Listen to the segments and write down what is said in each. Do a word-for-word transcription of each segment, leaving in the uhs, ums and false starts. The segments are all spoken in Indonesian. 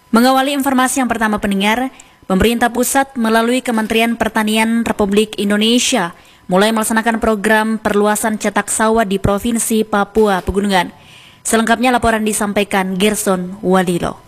Mengawali informasi yang pertama pendengar, pemerintah pusat melalui Kementerian Pertanian Republik Indonesia mulai melaksanakan program perluasan cetak sawah di Provinsi Papua Pegunungan. Selengkapnya laporan disampaikan Gerson Wadilo.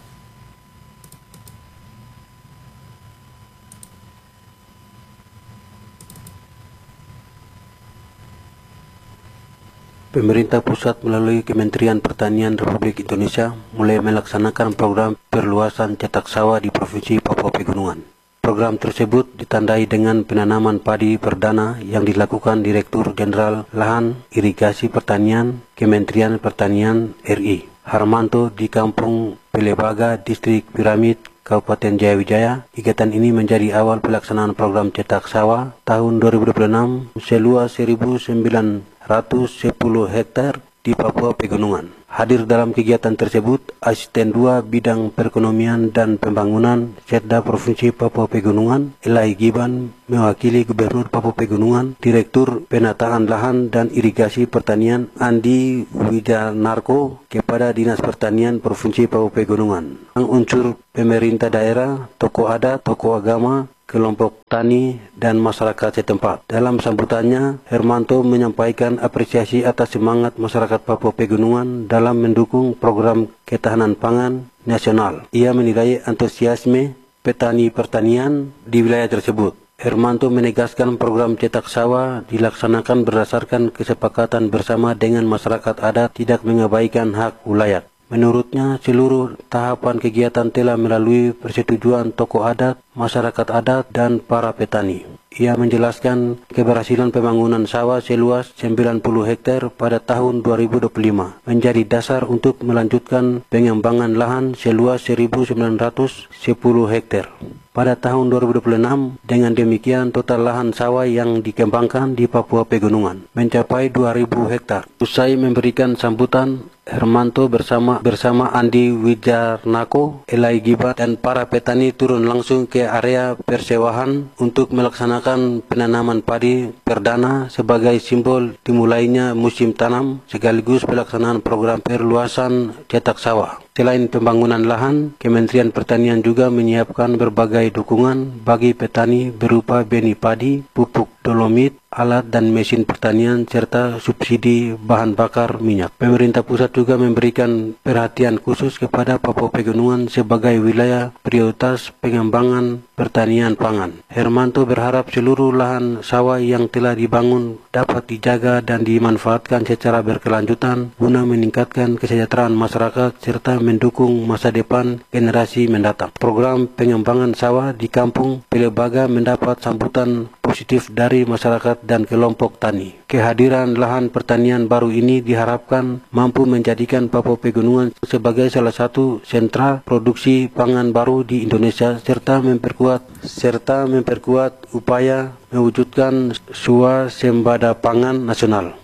Pemerintah pusat melalui Kementerian Pertanian Republik Indonesia mulai melaksanakan program perluasan cetak sawah di Provinsi Papua Pegunungan. Program tersebut ditandai dengan penanaman padi perdana yang dilakukan Direktur Jenderal Lahan Irigasi Pertanian Kementerian Pertanian R I Harmanto di Kampung Pelebaga, Distrik Piramid, Kabupaten Jayawijaya. Kegiatan ini menjadi awal pelaksanaan program cetak sawah tahun dua ribu dua puluh enam seluas seribu sembilan ratus sepuluh hektar di Papua Pegunungan. Hadir dalam kegiatan tersebut Asisten dua Bidang Perekonomian dan Pembangunan Setda Provinsi Papua Pegunungan Elai Giban mewakili Gubernur Papua Pegunungan, Direktur Penataan Lahan dan Irigasi Pertanian Andi Wijanarko kepada Dinas Pertanian Provinsi Papua Pegunungan. Unsur pemerintah daerah, tokoh adat, tokoh agama, kelompok tani, dan masyarakat setempat. Dalam sambutannya, Hermanto menyampaikan apresiasi atas semangat masyarakat Papua Pegunungan dalam mendukung program ketahanan pangan nasional. Ia menilai antusiasme petani pertanian di wilayah tersebut. Hermanto menegaskan program cetak sawah dilaksanakan berdasarkan kesepakatan bersama dengan masyarakat adat, tidak mengabaikan hak wilayah. Menurutnya, seluruh tahapan kegiatan telah melalui persetujuan tokoh adat, masyarakat adat, dan para petani. Ia menjelaskan keberhasilan pembangunan sawah seluas sembilan puluh hektar pada tahun dua ribu dua puluh lima menjadi dasar untuk melanjutkan pengembangan lahan seluas seribu sembilan ratus sepuluh hektar pada tahun dua ribu dua puluh enam. Dengan demikian, total lahan sawah yang dikembangkan di Papua Pegunungan mencapai dua ribu hektar. Usai memberikan sambutan, Hermanto bersama bersama Andi Wijanarko, Elai Giban, dan para petani turun langsung ke area persewahan untuk melaksanakan penanaman padi perdana sebagai simbol dimulainya musim tanam sekaligus pelaksanaan program perluasan cetak sawah. Selain pembangunan lahan, Kementerian Pertanian juga menyiapkan berbagai dukungan bagi petani berupa benih padi, pupuk dolomit, alat dan mesin pertanian, serta subsidi bahan bakar minyak. Pemerintah pusat juga memberikan perhatian khusus kepada Papua Pegunungan sebagai wilayah prioritas pengembangan pertanian pangan. Hermanto berharap seluruh lahan sawah yang telah dibangun dapat dijaga dan dimanfaatkan secara berkelanjutan guna meningkatkan kesejahteraan masyarakat serta mendukung masa depan generasi mendatang. Program pengembangan sawah di Kampung Pelebaga mendapat sambutan positif dari masyarakat dan kelompok tani. Kehadiran lahan pertanian baru ini diharapkan mampu menjadikan Papua Pegunungan sebagai salah satu sentra produksi pangan baru di Indonesia serta memperkuat serta memperkuat upaya mewujudkan swasembada pangan nasional.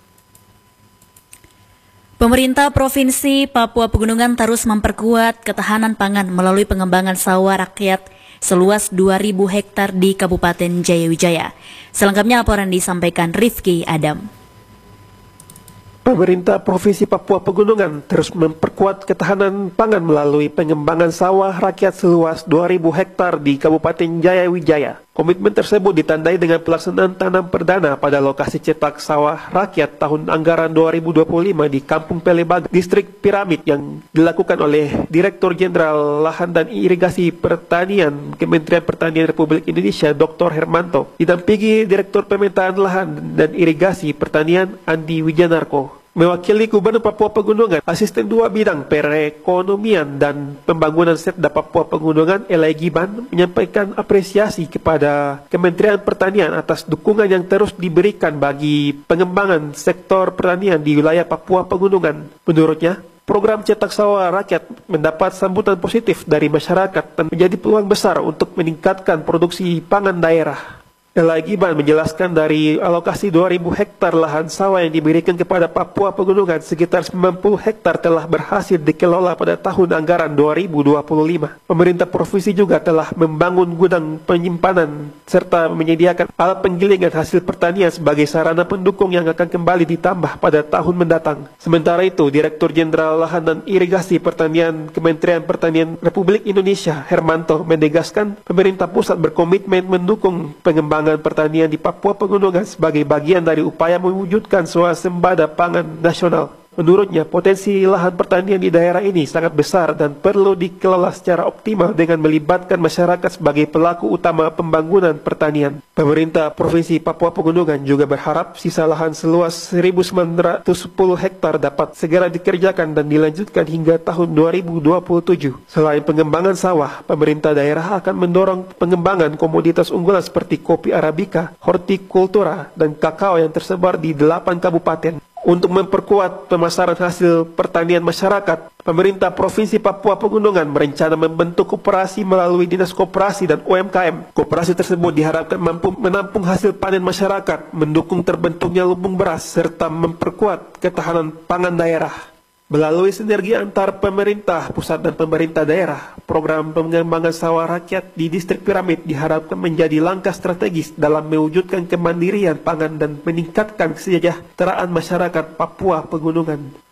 Pemerintah Provinsi Papua Pegunungan terus memperkuat ketahanan pangan melalui pengembangan sawah rakyat seluas dua ribu hektar di Kabupaten Jayawijaya. Selengkapnya laporan disampaikan Rifki Adam. Pemerintah Provinsi Papua Pegunungan terus memperkuat ketahanan pangan melalui pengembangan sawah rakyat seluas dua ribu hektar di Kabupaten Jayawijaya. Komitmen tersebut ditandai dengan pelaksanaan tanam perdana pada lokasi cetak sawah rakyat tahun anggaran dua ribu dua puluh lima di Kampung Pelebaga, Distrik Piramid yang dilakukan oleh Direktur Jenderal Lahan dan Irigasi Pertanian Kementerian Pertanian Republik Indonesia Doktor Hermanto, didampingi Direktur Pemetaan Lahan dan Irigasi Pertanian Andi Wijanarko. Mewakili Gubernur Papua Pegunungan, Asisten dua Bidang Perekonomian dan Pembangunan Setda Papua Pegunungan Elai Giban menyampaikan apresiasi kepada Kementerian Pertanian atas dukungan yang terus diberikan bagi pengembangan sektor pertanian di wilayah Papua Pegunungan. Menurutnya, program cetak sawah rakyat mendapat sambutan positif dari masyarakat dan menjadi peluang besar untuk meningkatkan produksi pangan daerah. Elai Giban menjelaskan dari alokasi dua ribu hektar lahan sawah yang diberikan kepada Papua Pegunungan, sekitar sembilan puluh hektar telah berhasil dikelola pada tahun anggaran dua ribu dua puluh lima. Pemerintah provinsi juga telah membangun gudang penyimpanan serta menyediakan alat penggilingan hasil pertanian sebagai sarana pendukung yang akan kembali ditambah pada tahun mendatang. Sementara itu, Direktur Jenderal Lahan dan Irigasi Pertanian Kementerian Pertanian Republik Indonesia, Hermanto, menegaskan pemerintah pusat berkomitmen mendukung pengembangan pertanian di Papua Pegunungan sebagai bagian dari upaya mewujudkan swasembada pangan nasional. Menurutnya, potensi lahan pertanian di daerah ini sangat besar dan perlu dikelola secara optimal dengan melibatkan masyarakat sebagai pelaku utama pembangunan pertanian. Pemerintah Provinsi Papua Pegunungan juga berharap sisa lahan seluas seribu sembilan ratus sepuluh hektar dapat segera dikerjakan dan dilanjutkan hingga tahun dua ribu dua puluh tujuh. Selain pengembangan sawah, pemerintah daerah akan mendorong pengembangan komoditas unggulan seperti kopi Arabica, hortikultura, dan kakao yang tersebar di delapan kabupaten. Untuk memperkuat pemasaran hasil pertanian masyarakat, pemerintah Provinsi Papua Pegunungan berencana membentuk koperasi melalui Dinas Koperasi dan U M K M. Koperasi tersebut diharapkan mampu menampung hasil panen masyarakat, mendukung terbentuknya lumbung beras, serta memperkuat ketahanan pangan daerah. Melalui sinergi antar pemerintah pusat dan pemerintah daerah, program pengembangan sawah rakyat di Distrik Piramid diharapkan menjadi langkah strategis dalam mewujudkan kemandirian pangan dan meningkatkan kesejahteraan masyarakat Papua Pegunungan.